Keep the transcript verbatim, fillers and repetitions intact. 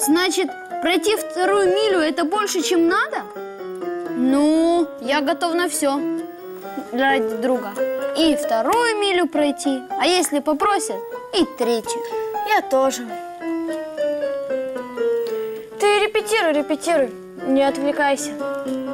Значит, пройти вторую милю это больше, чем надо? Ну, я готов на все ради друга. И вторую милю пройти, а если попросят, и третью. Я тоже. Ты репетируй, репетируй, не отвлекайся.